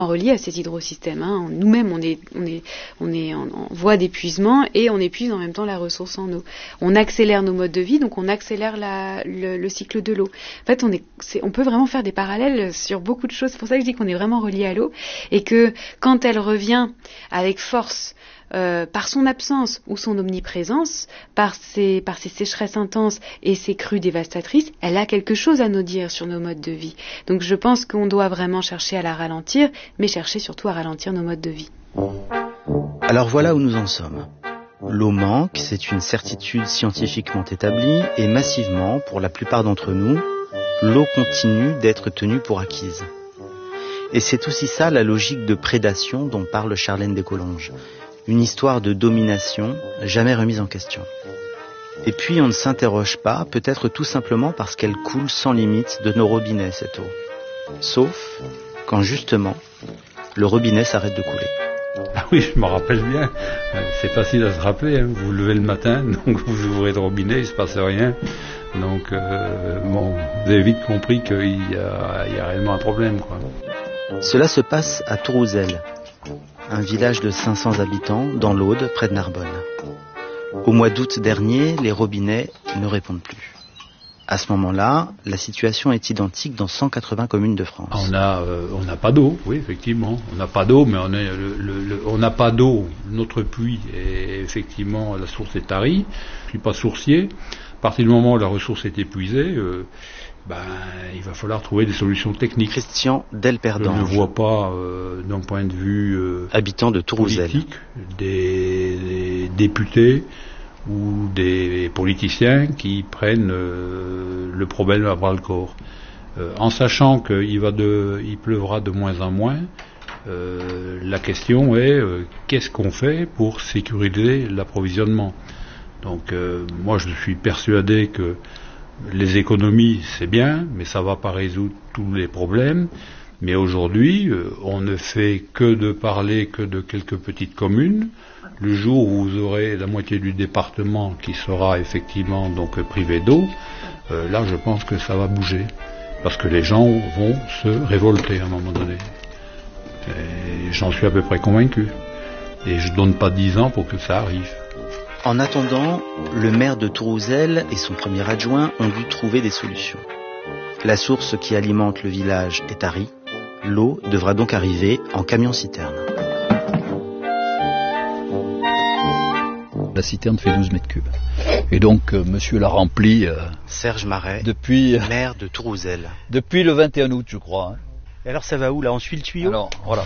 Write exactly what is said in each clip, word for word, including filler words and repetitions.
reliés à cet hydrosystème. Hein. Nous-mêmes, on est, on est, on est en, en voie d'épuisement et on épuise en même temps la ressource en eau. On accélère nos modes de vie, donc on accélère la, le, le cycle de l'eau. En fait, on, est, c'est, on peut vraiment faire des parallèles sur beaucoup de choses. C'est pour ça que je dis qu'on est vraiment relié à l'eau et que quand elle revient avec force, Euh, par son absence ou son omniprésence, par ses, par ses sécheresses intenses et ses crues dévastatrices, elle a quelque chose à nous dire sur nos modes de vie. Donc je pense qu'on doit vraiment chercher à la ralentir, mais chercher surtout à ralentir nos modes de vie. Alors voilà où nous en sommes. L'eau manque, c'est une certitude scientifiquement établie, et massivement, pour la plupart d'entre nous, l'eau continue d'être tenue pour acquise. Et c'est aussi ça la logique de prédation dont parle Charlène Descollonges. Une histoire de domination jamais remise en question. Et puis on ne s'interroge pas, peut-être tout simplement parce qu'elle coule sans limite de nos robinets, cette eau. Sauf quand justement, le robinet s'arrête de couler. Ah oui, je me rappelle bien. C'est facile à se rappeler. Hein. Vous vous levez le matin, donc vous ouvrez le robinet, il ne se passe rien. Donc euh, bon, vous avez vite compris qu'il y a, il y a réellement un problème, quoi. Cela se passe à Tourouzel, un village de cinq cents habitants dans l'Aude, près de Narbonne. Au mois d'août dernier, les robinets ne répondent plus. À ce moment-là, la situation est identique dans cent quatre-vingts communes de France. On a, euh, on n'a pas d'eau, oui, effectivement. On n'a pas d'eau, mais on est, le, le, le, on n'a pas d'eau. Notre puits, est, effectivement, la source est tarie. Je suis pas sourcier. À partir du moment où la ressource est épuisée, euh, ben, il va falloir trouver des solutions techniques. Christian Delperdange. Je ne vois pas, euh, d'un point de vue euh, habitant de Tourouzel, politique, des, des députés ou des politiciens qui prennent euh, le problème à bras le corps. Euh, en sachant qu'il va de, il pleuvra de moins en moins, euh, la question est euh, qu'est-ce qu'on fait pour sécuriser l'approvisionnement. Donc euh, moi je suis persuadé que les économies, c'est bien, mais ça ne va pas résoudre tous les problèmes. Mais aujourd'hui, euh, on ne fait que de parler que de quelques petites communes. Le jour où vous aurez la moitié du département qui sera effectivement donc privé d'eau, euh, là je pense que ça va bouger. Parce que les gens vont se révolter à un moment donné. Et j'en suis à peu près convaincu. Et je ne donne pas dix ans pour que ça arrive. En attendant, le maire de Tourouzel et son premier adjoint ont dû trouver des solutions. La source qui alimente le village est tarie. L'eau devra donc arriver en camion-citerne. La citerne fait douze mètres cubes. Et donc, euh, monsieur l'a rempli... Euh, Serge Marais, depuis, euh, maire de Tourouzel. Depuis le vingt et un août, je crois. Hein. Et alors ça va où, là? On suit le tuyau? Alors, voilà.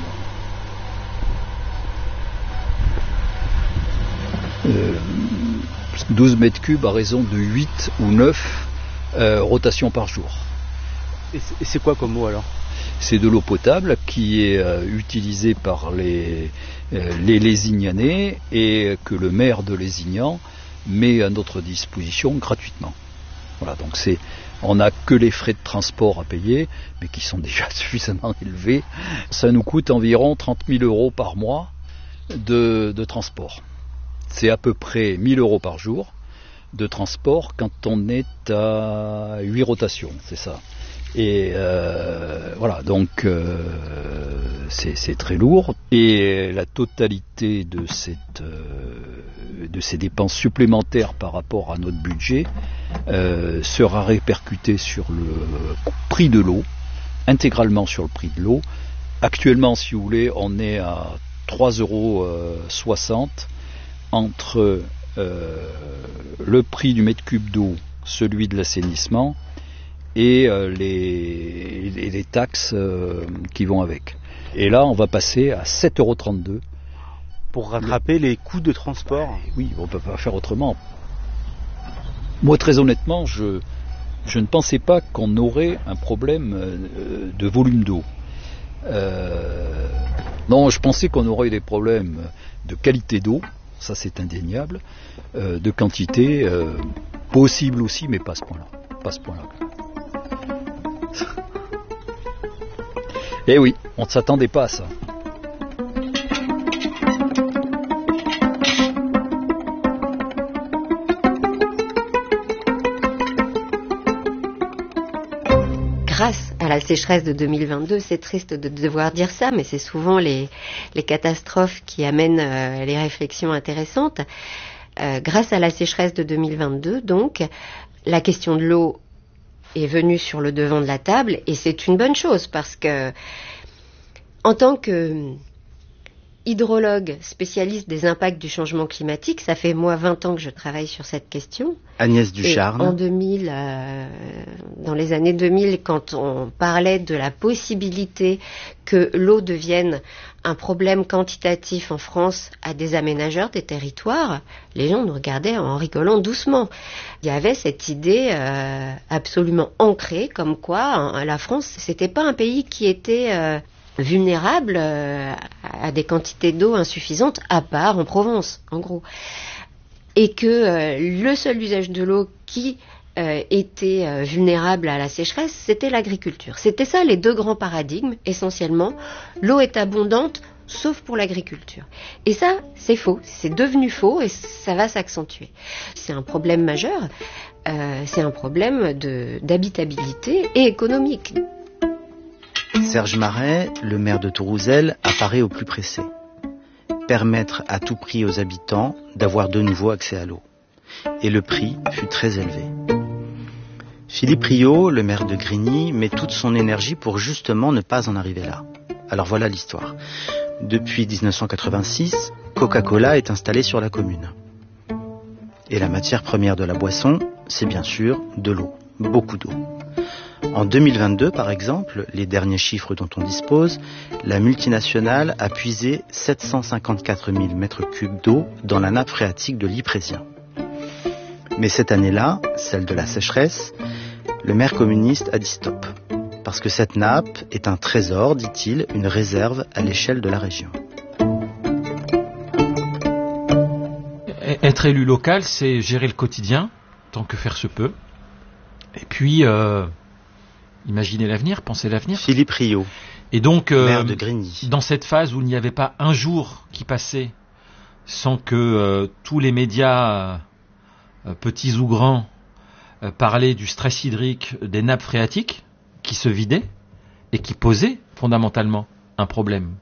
Euh, douze mètres cubes à raison de huit ou neuf euh, rotations par jour. Et c'est, et c'est quoi comme eau alors? C'est de l'eau potable qui est euh, utilisée par les, euh, les Lézignanais et que le maire de Lézignan met à notre disposition gratuitement. Voilà, donc c'est, on n'a que les frais de transport à payer, mais qui sont déjà suffisamment élevés. Ça nous coûte environ trente mille euros par mois de, de transport. C'est à peu près mille euros par jour de transport quand on est à huit rotations, c'est ça. Et euh, voilà, donc euh, c'est, c'est très lourd. Et la totalité de, cette, euh, de ces dépenses supplémentaires par rapport à notre budget euh, sera répercutée sur le prix de l'eau, intégralement sur le prix de l'eau. Actuellement, si vous voulez, on est à trois euros soixante entre euh, le prix du mètre cube d'eau, celui de l'assainissement, et euh, les, les, les taxes euh, qui vont avec. Et là, on va passer à sept euros trente-deux. Pour rattraper le... les coûts de transport. Bah, oui, on ne peut pas faire autrement. Moi, très honnêtement, je, je ne pensais pas qu'on aurait un problème euh, de volume d'eau. Euh, non, je pensais qu'on aurait des problèmes de qualité d'eau, ça c'est indéniable, euh, de quantité, euh, possible aussi, mais pas à ce point-là. Pas à ce point-là. Eh oui, on ne s'attendait pas à ça. Grâce à la la sécheresse de deux mille vingt-deux, c'est triste de devoir dire ça, mais c'est souvent les, les catastrophes qui amènent euh, les réflexions intéressantes. Euh, grâce à la sécheresse de deux mille vingt-deux, donc, la question de l'eau est venue sur le devant de la table, et c'est une bonne chose, parce que, en tant que hydrologue spécialiste des impacts du changement climatique, ça fait moi vingt ans que je travaille sur cette question. Agnès Ducharne. Et en deux mille, euh, dans les années deux mille, quand on parlait de la possibilité que l'eau devienne un problème quantitatif en France à des aménageurs des territoires, les gens nous regardaient en rigolant doucement. Il y avait cette idée euh, absolument ancrée, comme quoi hein, la France, c'était pas un pays qui était euh, vulnérable euh, à des quantités d'eau insuffisantes, à part en Provence, en gros. Et que euh, le seul usage de l'eau qui euh, était euh, vulnérable à la sécheresse, c'était l'agriculture. C'était ça les deux grands paradigmes, essentiellement. L'eau est abondante, sauf pour l'agriculture. Et ça, c'est faux. C'est devenu faux et ça va s'accentuer. C'est un problème majeur. Euh, c'est un problème de, d'habitabilité et économique. Serge Marais, le maire de Tourouzel, apparaît au plus pressé. Permettre à tout prix aux habitants d'avoir de nouveau accès à l'eau. Et le prix fut très élevé. Philippe Rio, le maire de Grigny, met toute son énergie pour justement ne pas en arriver là. Alors voilà l'histoire. Depuis dix-neuf cent quatre-vingt-six, Coca-Cola est installé sur la commune. Et la matière première de la boisson, c'est bien sûr de l'eau. Beaucoup d'eau. En deux mille vingt-deux, par exemple, les derniers chiffres dont on dispose, la multinationale a puisé sept cent cinquante-quatre mille mètres cubes d'eau dans la nappe phréatique de l'Yprésien. Mais cette année-là, celle de la sécheresse, le maire communiste a dit stop. Parce que cette nappe est un trésor, dit-il, une réserve à l'échelle de la région. Être élu local, c'est gérer le quotidien, tant que faire se peut. Et puis... Euh Imaginez l'avenir, pensez l'avenir. Philippe Rio, et donc, euh, maire de Grigny. Dans cette phase où il n'y avait pas un jour qui passait sans que euh, tous les médias, euh, petits ou grands, euh, parlaient du stress hydrique des nappes phréatiques qui se vidaient et qui posaient fondamentalement un problème.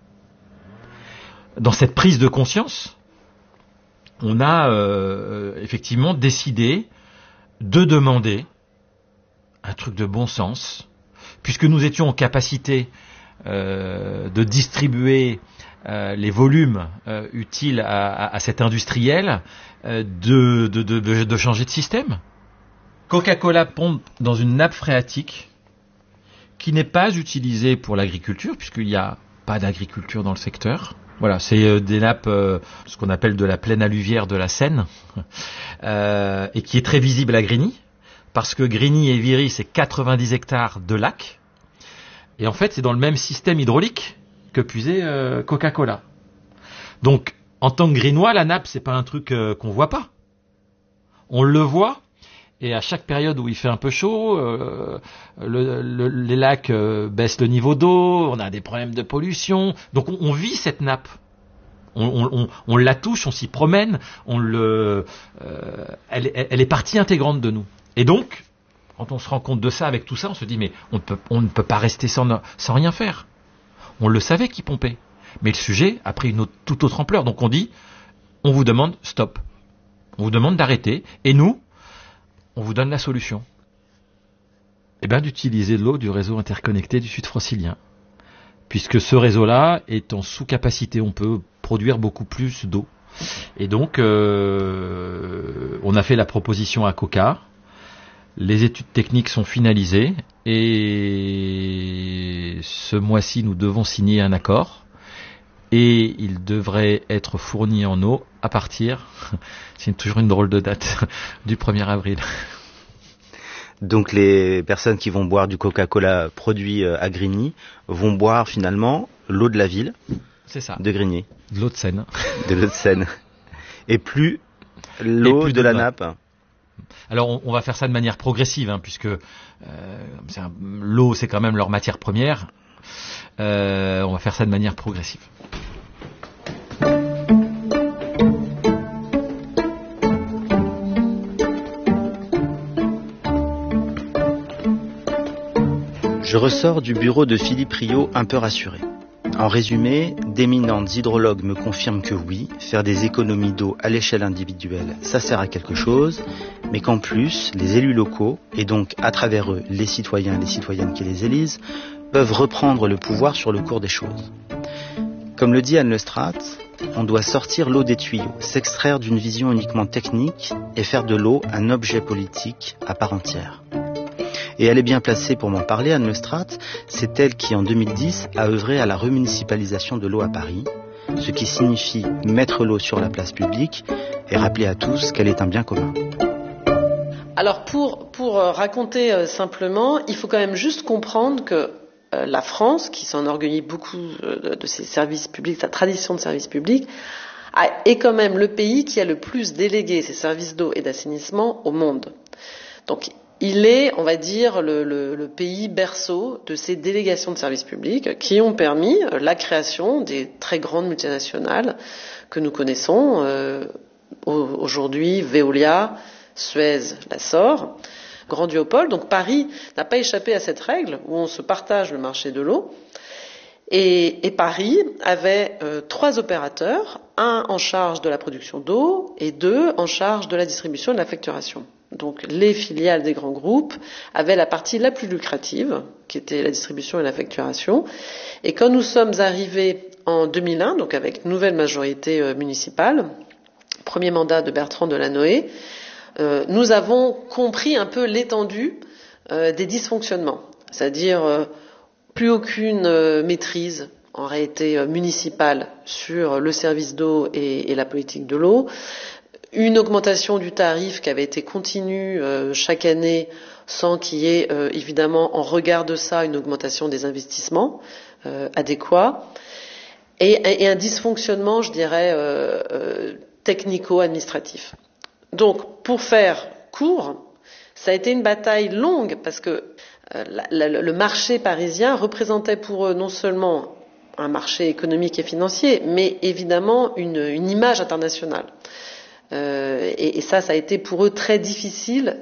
Dans cette prise de conscience, on a euh, effectivement décidé de demander un truc de bon sens, puisque nous étions en capacité euh, de distribuer euh, les volumes euh, utiles à, à, à cet industriel, euh, de, de, de, de changer de système. Coca-Cola pompe dans une nappe phréatique qui n'est pas utilisée pour l'agriculture, puisqu'il n'y a pas d'agriculture dans le secteur. Voilà, c'est euh, des nappes, euh, ce qu'on appelle de la plaine alluviaire de la Seine, euh, et qui est très visible à Grigny. Parce que Grigny et Viry, c'est quatre-vingt-dix hectares de lacs. Et en fait, c'est dans le même système hydraulique que puisait euh, Coca-Cola. Donc, en tant que Grignois, la nappe, c'est pas un truc euh, qu'on voit pas. On le voit, et à chaque période où il fait un peu chaud, euh, le, le, les lacs euh, baissent le niveau d'eau, on a des problèmes de pollution. Donc, on, on vit cette nappe. On, on, on, on la touche, on s'y promène, on le, euh, elle, elle est partie intégrante de nous. Et donc, quand on se rend compte de ça, avec tout ça, on se dit, mais on ne peut, on ne peut pas rester sans, sans rien faire. On le savait qui pompait. Mais le sujet a pris une autre, toute autre ampleur. Donc on dit, on vous demande stop. On vous demande d'arrêter. Et nous, on vous donne la solution. Eh bien, d'utiliser de l'eau du réseau interconnecté du Sud francilien. Puisque ce réseau-là est en sous-capacité, on peut produire beaucoup plus d'eau. Et donc, euh, on a fait la proposition à Coca. Les études techniques sont finalisées et ce mois-ci, nous devons signer un accord et il devrait être fourni en eau à partir, c'est toujours une drôle de date, du premier avril. Donc les personnes qui vont boire du Coca-Cola produit à Grigny vont boire finalement l'eau de la ville. C'est ça. De Grigny. De l'eau de Seine. De l'eau de Seine. Et plus l'eau et plus de, de la nappe. Alors on, on va faire ça de manière progressive, hein, puisque euh, c'est un, l'eau c'est quand même leur matière première. Euh, on va faire ça de manière progressive. Je ressors du bureau de Philippe Riot un peu rassuré. En résumé, d'éminentes hydrologues me confirment que oui, faire des économies d'eau à l'échelle individuelle, ça sert à quelque chose, mais qu'en plus, les élus locaux, et donc à travers eux, les citoyens et les citoyennes qui les élisent, peuvent reprendre le pouvoir sur le cours des choses. Comme le dit Anne Lestrade, on doit sortir l'eau des tuyaux, s'extraire d'une vision uniquement technique et faire de l'eau un objet politique à part entière. Et elle est bien placée pour m'en parler, Anne Lestrade. C'est elle qui, en deux mille dix, a œuvré à la remunicipalisation de l'eau à Paris, ce qui signifie mettre l'eau sur la place publique et rappeler à tous qu'elle est un bien commun. Alors, pour, pour raconter euh, simplement, il faut quand même juste comprendre que euh, la France, qui s'enorgueillit beaucoup euh, de ses services publics, sa tradition de services publics, a, est quand même le pays qui a le plus délégué ses services d'eau et d'assainissement au monde. Donc, il est, on va dire, le, le, le pays berceau de ces délégations de services publics qui ont permis la création des très grandes multinationales que nous connaissons euh, aujourd'hui, Veolia, Suez, la Sor, grand duopole. Donc Paris n'a pas échappé à cette règle où on se partage le marché de l'eau. Et, et Paris avait euh, trois opérateurs, un en charge de la production d'eau et deux en charge de la distribution et de la facturation. Donc les filiales des grands groupes avaient la partie la plus lucrative, qui était la distribution et la facturation. Et quand nous sommes arrivés en deux mille un, donc avec nouvelle majorité euh, municipale, premier mandat de Bertrand Delanoë, euh, nous avons compris un peu l'étendue euh, des dysfonctionnements. C'est-à-dire euh, plus aucune euh, maîtrise en réalité euh, municipale sur le service d'eau et, et la politique de l'eau. Une augmentation du tarif qui avait été continue euh, chaque année sans qu'il y ait euh, évidemment en regard de ça une augmentation des investissements euh, adéquats et, et un dysfonctionnement, je dirais, euh, euh, technico-administratif. Donc, pour faire court, ça a été une bataille longue parce que euh, la, la, le marché parisien représentait pour eux non seulement un marché économique et financier, mais évidemment une, une image internationale. Euh, et, et ça, ça a été pour eux très difficile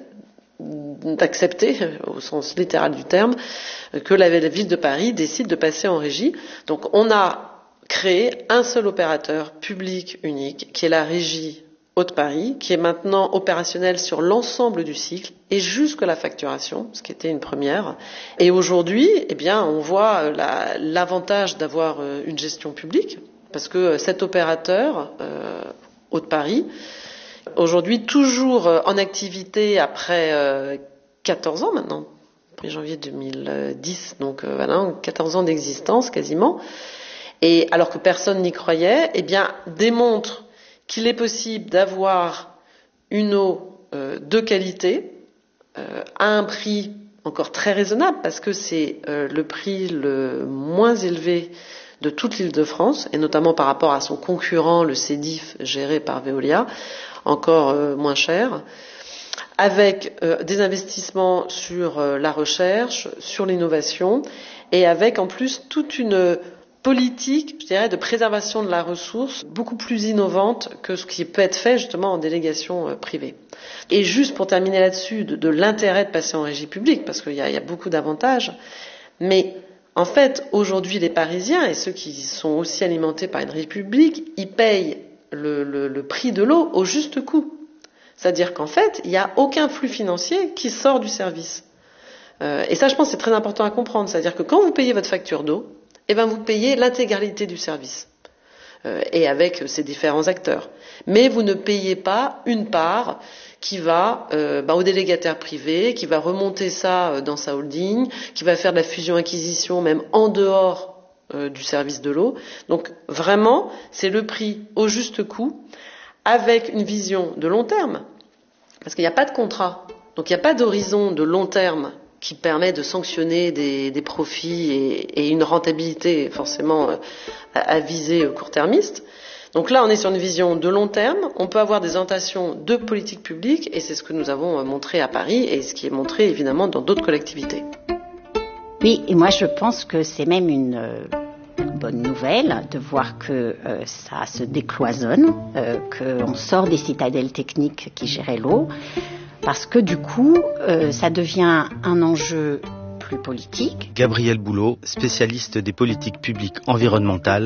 d'accepter, au sens littéral du terme, que la, la ville de Paris décide de passer en régie. Donc on a créé un seul opérateur public unique, qui est la régie Hauts-de-Paris, qui est maintenant opérationnelle sur l'ensemble du cycle et jusqu'à la facturation, ce qui était une première. Et aujourd'hui, eh bien, on voit la, l'avantage d'avoir une gestion publique, parce que cet opérateur euh, Hauts-de-Paris, aujourd'hui toujours en activité après euh, quatorze ans maintenant, premier janvier deux mille dix, donc euh, voilà, quatorze ans d'existence quasiment, et alors que personne n'y croyait, eh bien démontre qu'il est possible d'avoir une eau euh, de qualité euh, à un prix encore très raisonnable, parce que c'est euh, le prix le moins élevé de toute l'Île-de-France, et notamment par rapport à son concurrent, le Cedif, géré par Veolia, encore euh, moins cher, avec euh, des investissements sur euh, la recherche, sur l'innovation, et avec en plus toute une politique, je dirais, de préservation de la ressource beaucoup plus innovante que ce qui peut être fait justement en délégation euh, privée. Et juste pour terminer là-dessus, de, de l'intérêt de passer en régie publique, parce qu'il y a, il y a beaucoup d'avantages, mais en fait, aujourd'hui, les Parisiens et ceux qui sont aussi alimentés par une régie publique, ils payent le, le, le prix de l'eau au juste coût. C'est-à-dire qu'en fait, il n'y a aucun flux financier qui sort du service. Euh, et ça, je pense, c'est très important à comprendre. C'est-à-dire que quand vous payez votre facture d'eau, eh ben, vous payez l'intégralité du service. Euh, et avec ces différents acteurs. Mais vous ne payez pas une part qui va euh, bah, au délégataire privé, qui va remonter ça euh, dans sa holding, qui va faire de la fusion-acquisition même en dehors euh, du service de l'eau. Donc vraiment, c'est le prix au juste coût, avec une vision de long terme, parce qu'il n'y a pas de contrat, donc il n'y a pas d'horizon de long terme qui permet de sanctionner des, des profits et, et une rentabilité forcément euh, à, à viser court-termiste. Donc là, on est sur une vision de long terme. On peut avoir des orientations de politique publique, et c'est ce que nous avons montré à Paris, et ce qui est montré évidemment dans d'autres collectivités. Oui, et moi je pense que c'est même une euh, bonne nouvelle de voir que euh, ça se décloisonne, euh, qu'on sort des citadelles techniques qui géraient l'eau, parce que du coup, euh, ça devient un enjeu plus politique. Gabriel Boulot, spécialiste des politiques publiques environnementales